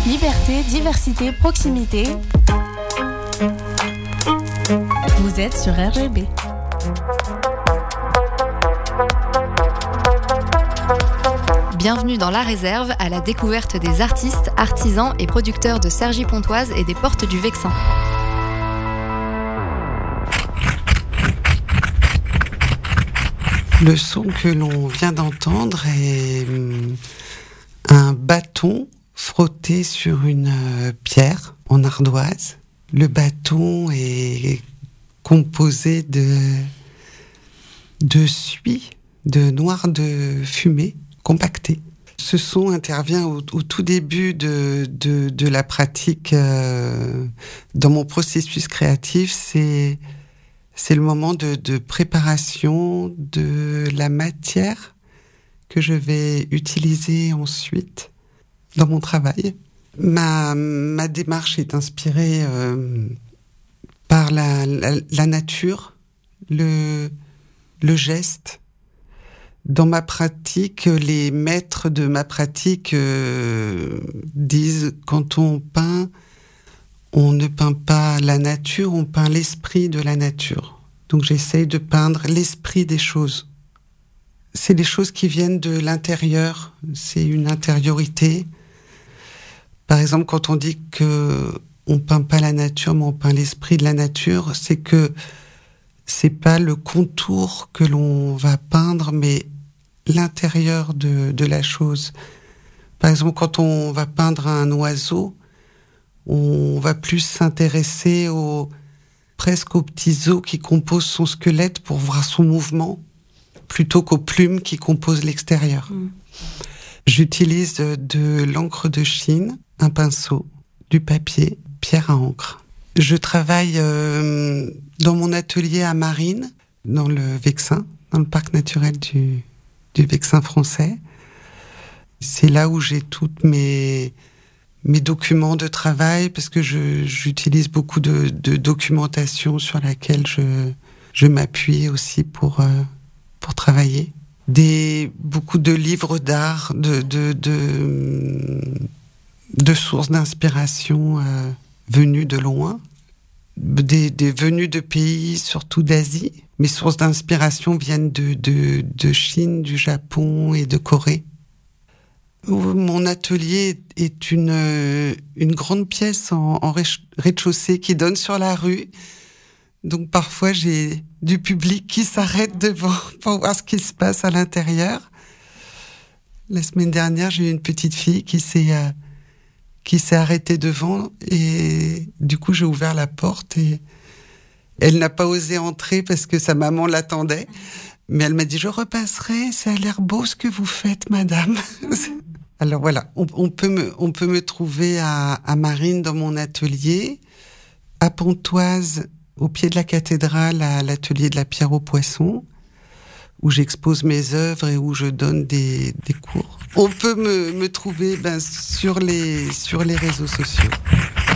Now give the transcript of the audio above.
Liberté, diversité, proximité. Vous êtes sur RGB. Bienvenue dans La Réserve, à la découverte des artistes, artisans et producteurs de Cergy-Pontoise et des Portes du Vexin. Le son que l'on vient d'entendre est un bâton frotté sur une pierre en ardoise. Le bâton est composé de suie, de noir de fumée compacté. Ce son intervient au tout début de la pratique. Dans mon processus créatif, c'est le moment de préparation de la matière que je vais utiliser ensuite dans mon travail. Ma démarche est inspirée par la nature, le geste. Dans ma pratique, les maîtres de ma pratique disent quand on peint, on ne peint pas la nature, on peint l'esprit de la nature. Donc j'essaye de peindre l'esprit des choses. C'est des choses qui viennent de l'intérieur, c'est une intériorité. Par exemple, quand on dit que on peint pas la nature, mais on peint l'esprit de la nature, c'est que c'est pas le contour que l'on va peindre, mais l'intérieur de la chose. Par exemple, quand on va peindre un oiseau, on va plus s'intéresser presque aux petits os qui composent son squelette pour voir son mouvement, plutôt qu'aux plumes qui composent l'extérieur. J'utilise de l'encre de Chine, un pinceau, du papier, pierre à encre. Je travaille dans mon atelier à Marines, dans le Vexin, dans le parc naturel du Vexin français. C'est là où j'ai toutes mes documents de travail, parce que j'utilise beaucoup de documentation sur laquelle je m'appuie aussi pour travailler. Beaucoup de livres d'art, de sources d'inspiration venues de loin, venues de pays, surtout d'Asie. Mes sources d'inspiration viennent de Chine, du Japon et de Corée. Mon atelier est une grande pièce en rez-de-chaussée qui donne sur la rue. Donc parfois j'ai du public qui s'arrête devant pour voir ce qui se passe à l'intérieur. La semaine dernière, j'ai eu une petite fille qui s'est arrêtée devant, et du coup j'ai ouvert la porte et elle n'a pas osé entrer parce que sa maman l'attendait. Mais elle m'a dit: je repasserai, ça a l'air beau ce que vous faites, madame. Alors voilà, on peut me trouver à Marines dans mon atelier, à Pontoise, au pied de la cathédrale, à l'atelier de la pierre aux poissons, où j'expose mes œuvres et où je donne des cours. On peut me trouver sur les réseaux sociaux.